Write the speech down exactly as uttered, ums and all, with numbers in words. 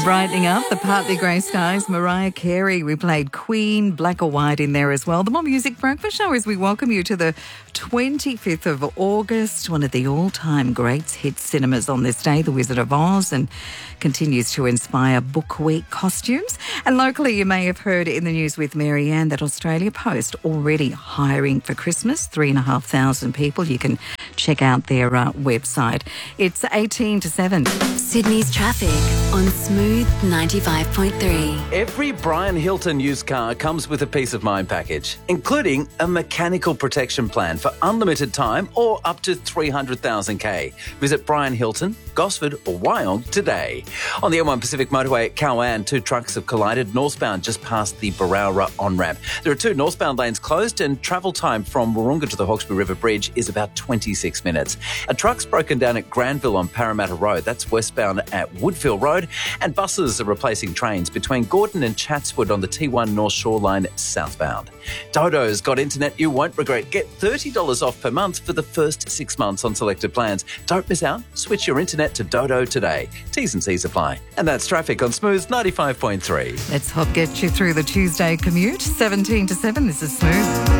Brightening up the partly grey skies, Mariah Carey. We played Queen, Black or White in there as well. The More Music Breakfast Show as we welcome you to the twenty-fifth of August, one of the all-time greats hit cinemas on this day, The Wizard of Oz, and continues to inspire Book Week costumes. And locally, you may have heard in the news with Marianne that Australia Post already hiring for Christmas, three and a half thousand people. You can check out their uh, website. It's eighteen to seven. Sydney's traffic on Smooth ninety-five point three. Every Brian Hilton used car comes with a peace of mind package, including a mechanical protection plan for unlimited time or up to three hundred thousand K. Visit Brian Hilton, Gosford or Wyong today. On the M one Pacific Motorway at Cowan, two trucks have collided northbound just past the Barowra on-ramp. There are two northbound lanes closed and travel time from Wahroonga to the Hawkesbury River Bridge is about twenty-six minutes. A truck's broken down at Granville on Parramatta Road. That's westbound at Woodville Road. And buses are replacing trains between Gordon and Chatswood on the T one North Shore Line southbound. Dodo's got internet you won't regret. Get thirty dollars off per month for the first six months on selected plans. Don't miss out. Switch your internet to Dodo today. T's and C's apply. And that's traffic on Smooth ninety-five point three. Let's help get you through the Tuesday commute. seventeen to seven, this is Smooth.